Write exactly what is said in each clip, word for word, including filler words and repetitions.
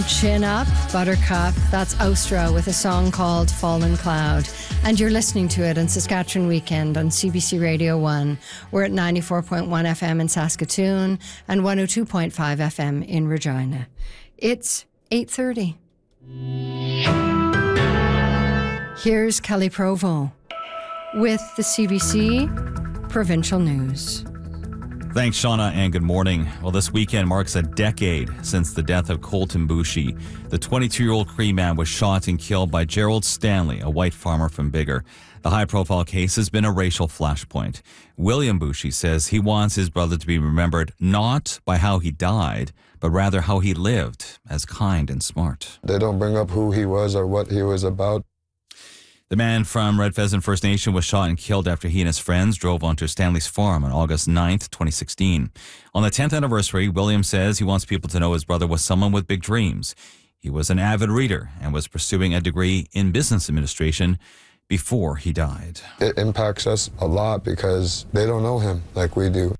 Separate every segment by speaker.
Speaker 1: Chin Up, Buttercup. That's Austra with a song called Fallen Cloud. And you're listening to it in Saskatchewan Weekend on C B C Radio one. We're at ninety-four point one F M in Saskatoon and one oh two point five F M in Regina. It's eight thirty. Here's Kelly Provo with the C B C Provincial News.
Speaker 2: Thanks, Shauna, and good morning. Well, this weekend marks a decade since the death of Colton Boushie. The twenty-two-year-old Cree man was shot and killed by Gerald Stanley, a white farmer from Biggar. The high-profile case has been a racial flashpoint. William Boushie says he wants his brother to be remembered not by how he died, but rather how he lived, as kind and smart.
Speaker 3: They don't bring up who he was or what he was about.
Speaker 2: The man from Red Pheasant First Nation was shot and killed after he and his friends drove onto Stanley's farm on August ninth, twenty sixteen. On the tenth anniversary, William says he wants people to know his brother was someone with big dreams. He was an avid reader and was pursuing a degree in business administration before he died.
Speaker 3: It impacts us a lot because they don't know him like we do.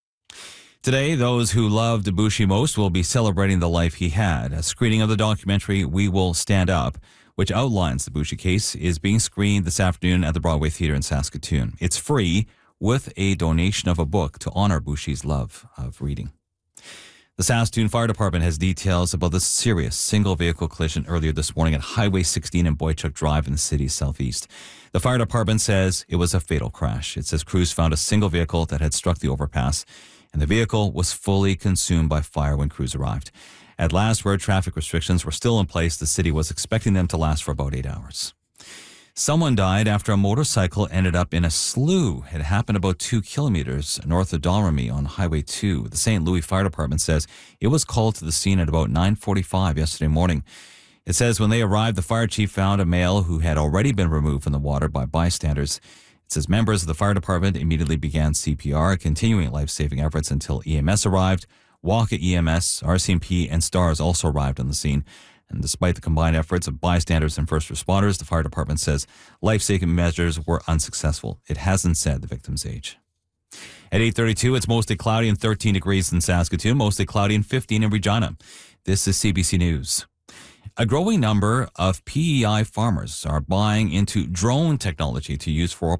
Speaker 2: Today, those who loved Boushie most will be celebrating the life he had. A screening of the documentary We Will Stand Up, which outlines the Boushie case, is being screened this afternoon at the Broadway Theatre in Saskatoon. It's free with a donation of a book to honor Boushie's love of reading. The Saskatoon Fire Department has details about the serious single-vehicle collision earlier this morning at Highway sixteen and Boychuk Drive in the city's southeast. The fire department says it was a fatal crash. It says crews found a single vehicle that had struck the overpass, and the vehicle was fully consumed by fire when crews arrived. At last, road traffic restrictions were still in place. The city was expecting them to last for about eight hours. Someone died after a motorcycle ended up in a slough. It happened about two kilometers north of Domremy on Highway two. The Saint Louis Fire Department says it was called to the scene at about nine forty-five yesterday morning. It says when they arrived, the fire chief found a male who had already been removed from the water by bystanders. It says members of the fire department immediately began C P R, continuing life-saving efforts until E M S arrived. Walker E M S, R C M P, and STARS also arrived on the scene. And despite the combined efforts of bystanders and first responders, the fire department says life-saving measures were unsuccessful. It hasn't said the victim's age. At eight thirty-two, it's mostly cloudy and thirteen degrees in Saskatoon, mostly cloudy and fifteen in Regina. This is C B C News. A growing number of P E I farmers are buying into drone technology to use for